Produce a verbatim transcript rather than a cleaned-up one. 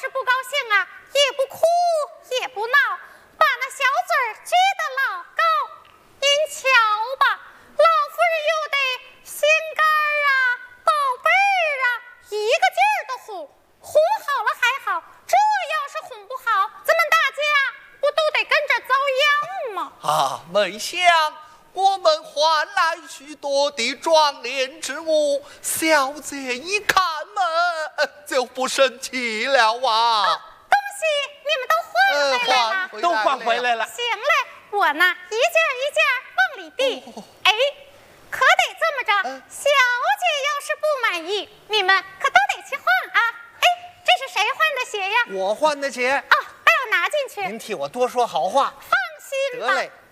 是不高兴啊，也不哭也不闹，把那小嘴儿撅得老高。您瞧吧，老夫人又得心肝儿啊、宝贝儿啊，一个劲儿的哄，哄好了还好，这要是哄不好，咱们大家不都得跟着遭殃吗？ 啊，没想我们换来许多的壮莲之物，小姐一看嘛，呃就不生气了啊。 哦，东西你们都换回来了， 呃、 都换回来了。 行嘞，我呢一件一件往里递。哦、哎，可得这么着，呃、小姐要是不满意，你们可都得去换啊。哎，这是谁换的鞋呀？ 我换的鞋。 哦，把我拿进去。 您替我多说好话。 放心吧。 得嘞。